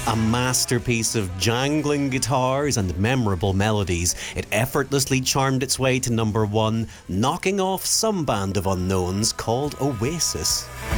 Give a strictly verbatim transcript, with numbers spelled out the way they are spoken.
A masterpiece of jangling guitars and memorable melodies, it effortlessly charmed its way to number one, knocking off some band of unknowns called Oasis.